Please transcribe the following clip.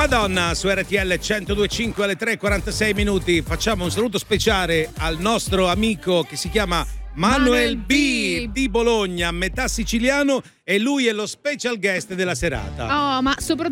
Madonna su RTL 102.5 alle 3:46 minuti. Facciamo un saluto speciale al nostro amico che si chiama Manuel B di Bologna, metà siciliano, e lui è lo special guest della serata. Oh, ma soprattutto